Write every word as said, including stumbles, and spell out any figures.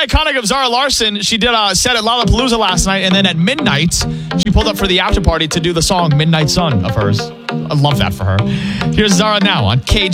iconic of Zara Larsson. She did a set at Lollapalooza last night, and then at midnight, she pulled up for the after party to do the song Midnight Sun of hers. I love that for her. Here's Zara now on K J.